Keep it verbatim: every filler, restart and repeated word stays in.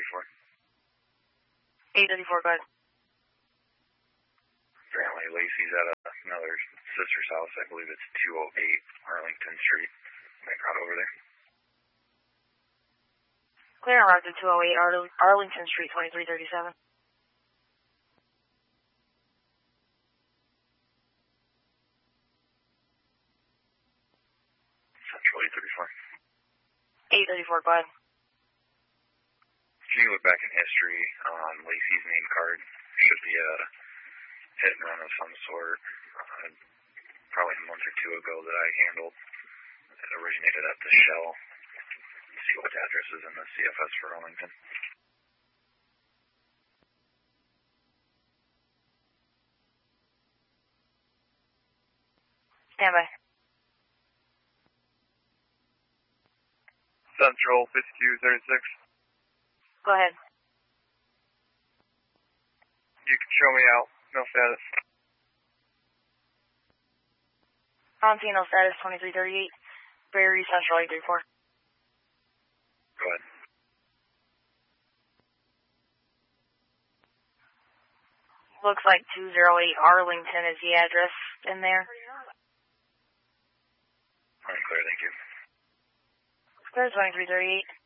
thirty-four. eight thirty-four, go ahead. Apparently Lacey's at a, another sister's house. I believe it's two oh eight Arlington Street. Make route over there. Clear on route to two oh eight Ar Arlington Street, twenty-three thirty-seven. Central eight thirty-four. eight thirty-four, go ahead. If you look back in history on Lacey's name card, should be a hit and run of some sort, uh, probably a month or two ago that I handled. It originated at the Shell. Let's see what address is in the C F S for Arlington. Stand by. Central fifty-two thirty-six. Go ahead. You can show me out. No status. Valentino status twenty-three thirty-eight. Prairie Central eight thirty-four. Go ahead. Looks like two oh eight Arlington is the address in there. Unclear, thank you. Clear twenty-three thirty-eight.